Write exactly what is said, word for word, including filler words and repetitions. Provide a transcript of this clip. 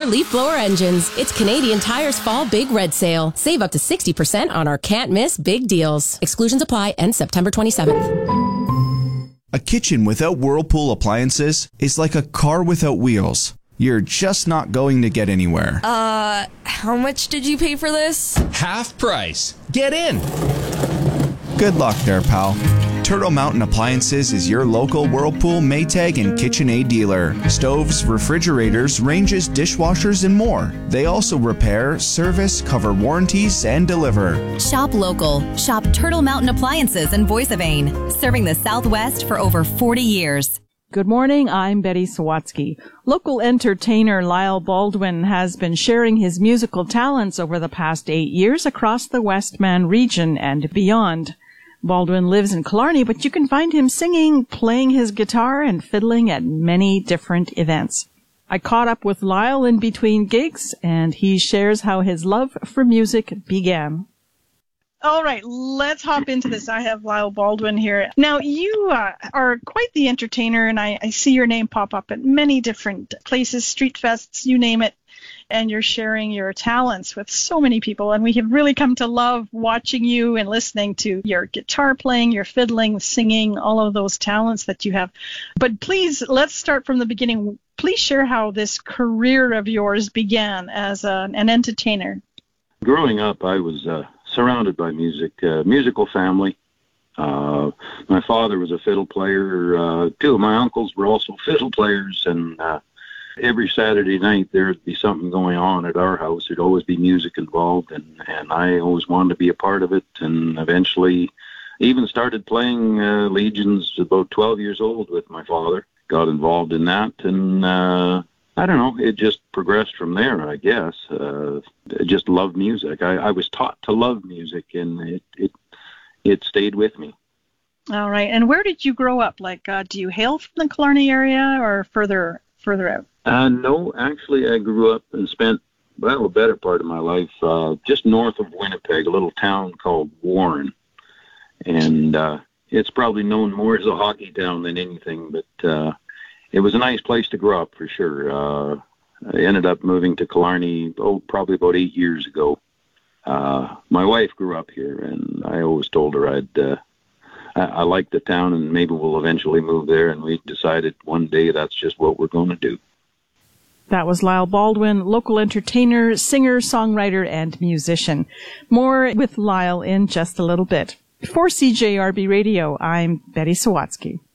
leaf blower engines. It's Canadian Tire's Fall Big Red Sale. Save up to sixty percent on our can't miss big deals. Exclusions apply. End September twenty-seventh. A kitchen without Whirlpool appliances is like a car without wheels. You're just not going to get anywhere. Uh, how much did you pay for this? Half price. Get in. Good luck there, pal. Turtle Mountain Appliances is your local Whirlpool, Maytag, and KitchenAid dealer. Stoves, refrigerators, ranges, dishwashers, and more. They also repair, service, cover warranties, and deliver. Shop local. Shop Turtle Mountain Appliances in Voice of Ain, serving the Southwest for over forty years. Good morning, I'm Betty Sawatsky. Local entertainer Lyle Baldwin has been sharing his musical talents over the past eight years across the Westman region and beyond. Baldwin lives in Killarney, but you can find him singing, playing his guitar, and fiddling at many different events. I caught up with Lyle in between gigs, and he shares how his love for music began. All right, let's hop into this. I have Lyle Baldwin here. Now, you uh, are quite the entertainer, and I, I see your name pop up at many different places, street fests, you name it, and you're sharing your talents with so many people, and we have really come to love watching you and listening to your guitar playing, your fiddling, singing, all of those talents that you have. But please, let's start from the beginning. Please share how this career of yours began as a, an entertainer. Growing up, I was uh, surrounded by music, uh, musical family. Uh, my father was a fiddle player. Uh, two of my uncles were also fiddle players, and uh, every Saturday night there'd be something going on at our house. There'd always be music involved, and, and I always wanted to be a part of it, and eventually even started playing uh, legions about twelve years old with my father. Got involved in that, and uh, I don't know, it just progressed from there, I guess. Uh, I just loved music. I, I was taught to love music, and it, it it stayed with me. All right. And where did you grow up? Like, uh, do you hail from the Killarney area or further further out? Uh, no, actually, I grew up and spent, well, a better part of my life uh, just north of Winnipeg, a little town called Warren. And uh, it's probably known more as a hockey town than anything, but uh, it was a nice place to grow up for sure. Uh, I ended up moving to Killarney, oh, probably about eight years ago. Uh, my wife grew up here, and I always told her I'd, uh, I, I liked the town, and maybe we'll eventually move there, and we decided one day that's just what we're going to do. That was Lyle Baldwin, local entertainer, singer, songwriter, and musician. More with Lyle in just a little bit. For C J R B Radio, I'm Betty Sawatsky.